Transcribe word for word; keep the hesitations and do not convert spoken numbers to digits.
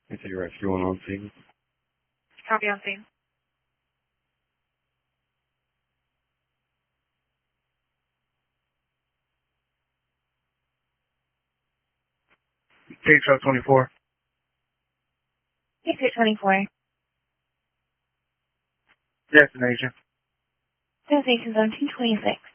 Is he rescuing on scene? Copy on scene. K H L twenty-four. K H L twenty-four. Destination. Destination zone two twenty-six.